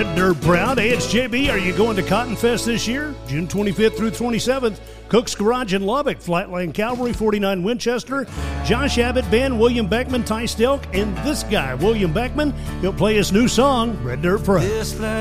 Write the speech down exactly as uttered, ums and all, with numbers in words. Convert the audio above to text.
Dirt Proud. Hey, it's J B. Are you going to Cotton Fest this year? June twenty-fifth through twenty-seventh. Cook's Garage in Lubbock, Flatland Cavalry, forty-nine Winchester, Josh Abbott Band, William Beckman, Ty Stelk, and this guy, William Beckman. He'll play his new song, Red Dirt Proud.